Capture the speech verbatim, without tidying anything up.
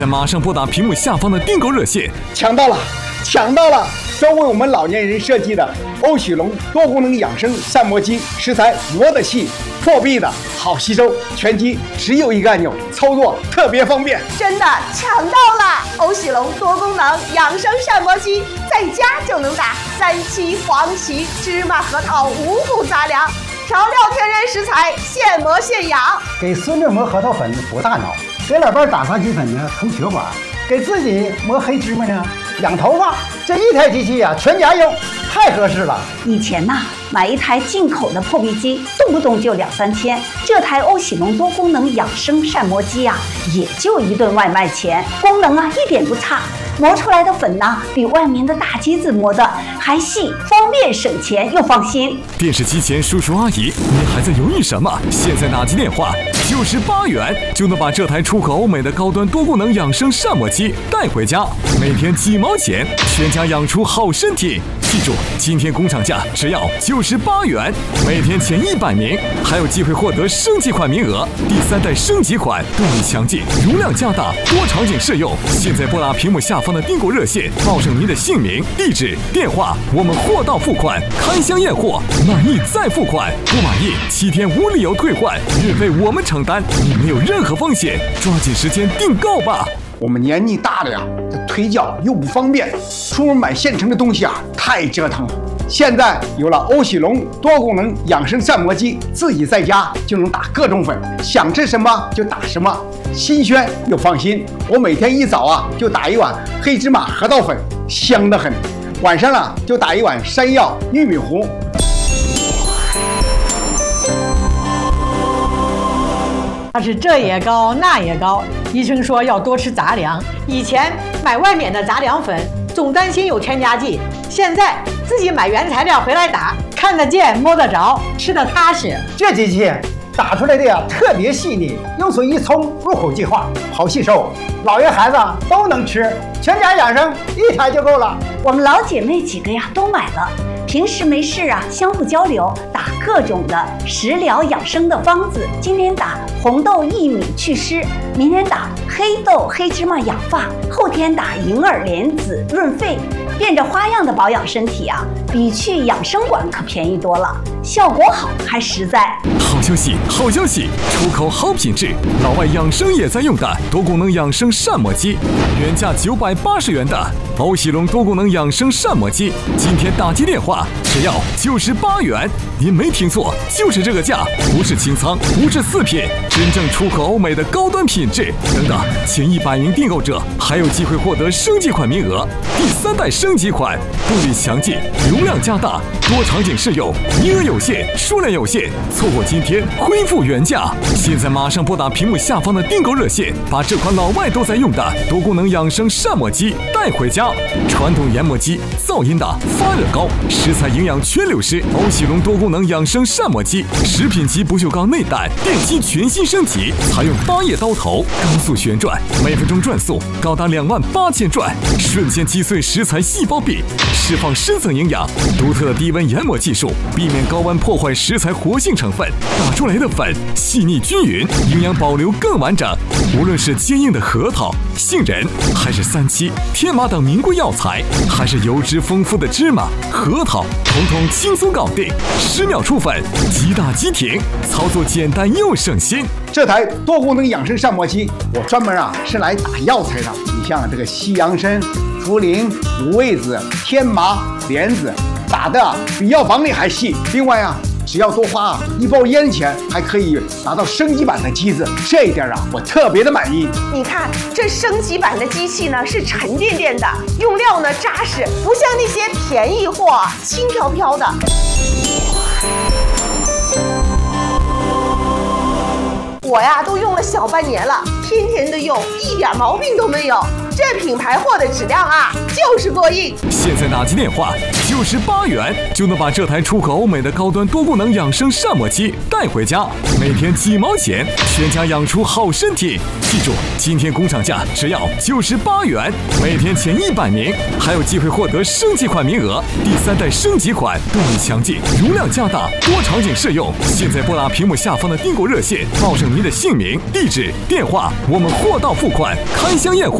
马上拨打屏幕下方的订购热线， 抢到了，抢到了！专为我们老年人设计的欧许龙多功能养生散磨机，食材磨得细，破壁的，好吸收，全机只有一个按钮，操作特别方便。 真的抢到了！欧许龙多功能养生散磨机，在家就能打三七、黄芪、芝麻、核桃五谷杂粮，调料天然食材，现磨现养。 给孙女磨核桃粉补大脑，给老伴打发鸡粉呢通血管，给自己磨黑芝麻呢养头发。这一台机器呀、啊，全家用，太合适了。 以前呐、啊，买一台进口的破壁机，动不动就两三千。这台欧喜龙多功能养生散磨机啊，也就一顿外卖钱，功能啊一点不差。磨出来的粉呢，比外面的大机子磨的还细，方便省钱又放心。 电视机前叔叔阿姨，你还在犹豫什么？现在打起电话，就是八元就能把这台出口欧美的高端多功能养生散磨机带回家，每天几毛钱，全家养出好身体。记住，今天工厂价只要九十八元，每天前一百名还有机会获得升级款名额。第三代升级款，动力强劲，容量加大，多场景适用。现在拨打屏幕下方的订购热线，报上您的姓名、地址、电话，我们货到付款，开箱验货，满意再付款，不满意七天无理由退换，运费我们承担，你没有任何风险，抓紧时间订购吧。 我们年纪大了呀，这腿脚又不方便，出门买现成的东西啊，太折腾了。现在有了欧喜龙多功能养生散磨机，自己在家就能打各种粉，想吃什么就打什么，新鲜又放心。我每天一早啊就打一碗黑芝麻核桃粉，香得很；晚上啊就打一碗山药玉米糊。 他是这也高那也高，医生说要多吃杂粮。以前买外面的杂粮粉，总担心有添加剂，现在自己买原材料回来打，看得见摸得着，吃得踏实。 这机器打出来的呀特别细腻，用水一冲，入口即化，好吸收，老爷孩子都能吃，全家养生一台就够了。 我们老姐妹几个呀都买了，平时没事啊相互交流，打各种的食疗养生的方子。今天打红豆薏米祛湿，明天打黑豆黑芝麻养发，后天打银耳莲子润肺。变着花样的保养身体啊，比去养生馆可便宜多了，效果好还实在。 好消息，好消息！出口好品质，老外养生也在用的多功能养生散磨机，原价九百八十元的欧喜龙多功能养生散磨机，今天打击电话只要九十八元。您没听错，就是这个价，不是清仓，不是四品，真正出口欧美的高端品质。等等，前一百名订购者还有机会获得升级款名额。第三代升级款，动力强劲，容量加大，多场景适用，名额有限，数量有限，错过今天恢复原价。现在马上拨打屏幕下方的订购热线，把这款老外都在用的多功能养生散磨机带回家。传统研磨机噪音大，发热高，食材营养全流失。欧喜龙多功能养生散磨机，食品级不锈钢内胆，电机全新升级，采用八叶刀头，高速旋转，每分钟转速高达两万八千转，瞬间击碎食材细胞壁，释放深层营养。独特的低温研磨技术，避免高温破坏食材活性成分，打出来的粉细腻均匀，营养保留更完整。无论是坚硬的核桃、杏仁，还是三七、天麻等名贵药材，还是油脂丰富的芝麻、核桃，统统轻松搞定，十秒出粉，即打即停，操作简单又省心。 这台多功能养生散磨机，我专门啊是来打药材的。你像这个西洋参、茯苓、五味子、天麻、莲子，打的啊比药房里还细。另外啊，只要多花啊一包烟钱，还可以拿到升级版的机子，这一点啊我特别的满意。 你看这升级版的机器呢是沉甸甸的，用料呢扎实，不像那些便宜货轻飘飘的。我呀都用了小半年了，天天的用，一点毛病都没有。这这品牌货的质量啊，就是过硬。 现在打起电话，就是八元就能把这台出口欧美的高端多功能养生膳魔机带回家，每天几毛钱，全家养出好身体。记住，今天工厂价只要就是八元，每天前一百名还有机会获得升级款名额，第三代升级款动力强劲，容量加大，多场景适用。现在拨打屏幕下方的订购热线，报上您的姓名、地址、电话，我们货到付款，开箱验货。